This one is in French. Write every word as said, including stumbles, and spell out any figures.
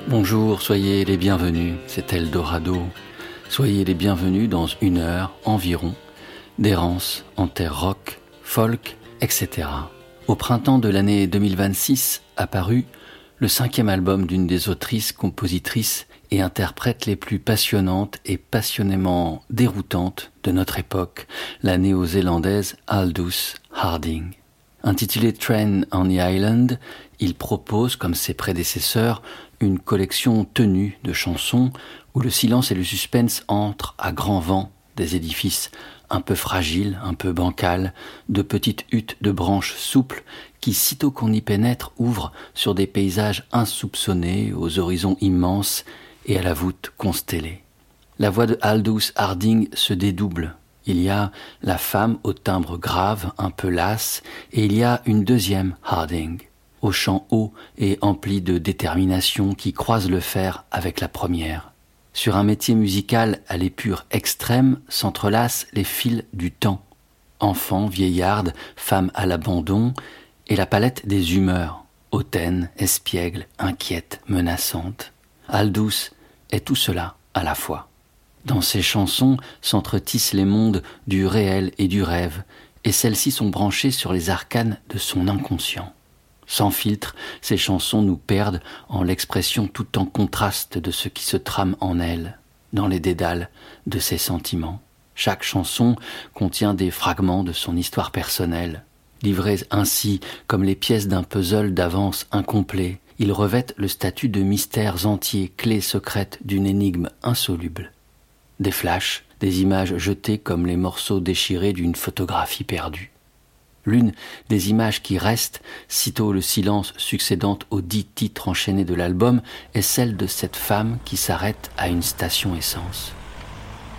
Bonjour, soyez les bienvenus, c'est Eldorado. Soyez les bienvenus dans une heure environ d'errance en terre rock, folk, et cetera. Au printemps de l'année deux mille vingt-six apparut le cinquième album d'une des autrices, compositrices et interprètes les plus passionnantes et passionnément déroutantes de notre époque, la néo-zélandaise Aldous Harding. Intitulé Train on the Island, il propose, comme ses prédécesseurs, une collection tenue de chansons où le silence et le suspense entrent à grand vent des édifices un peu fragiles, un peu bancals, de petites huttes de branches souples qui, sitôt qu'on y pénètre, ouvrent sur des paysages insoupçonnés, aux horizons immenses et à la voûte constellée. La voix de Aldous Harding se dédouble. Il y a la femme au timbre grave, un peu lasse, et il y a une deuxième Harding, au chant haut et empli de détermination qui croise le fer avec la première. Sur un métier musical à l'épure extrême s'entrelacent les fils du temps. Enfant, vieillarde, femme à l'abandon, et la palette des humeurs, hautaine, espiègle, inquiète, menaçante. Aldous est tout cela à la fois. Dans ses chansons s'entretissent les mondes du réel et du rêve, et celles-ci sont branchées sur les arcanes de son inconscient. Sans filtre, ces chansons nous perdent en l'expression tout en contraste de ce qui se trame en elle, dans les dédales de ses sentiments. Chaque chanson contient des fragments de son histoire personnelle. Livrés ainsi comme les pièces d'un puzzle d'avance incomplet, ils revêtent le statut de mystères entiers, clés secrètes d'une énigme insoluble. Des flashs, des images jetées comme les morceaux déchirés d'une photographie perdue. L'une des images qui restent, sitôt le silence succédant aux dix titres enchaînés de l'album, est celle de cette femme qui s'arrête à une station essence.